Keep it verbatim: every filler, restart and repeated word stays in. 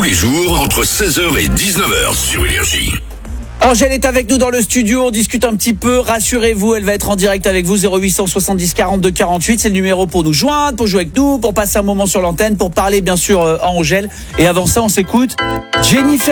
les jours entre seize heures et dix-neuf heures sur Énergie. Angèle est avec nous dans le studio, on discute un petit peu, rassurez-vous, elle va être en direct avec vous, zéro huit cent soixante-dix quarante-deux quarante-huit, c'est le numéro pour nous joindre, pour jouer avec nous, pour passer un moment sur l'antenne, pour parler bien sûr à Angèle. Et avant ça, on s'écoute Jennifer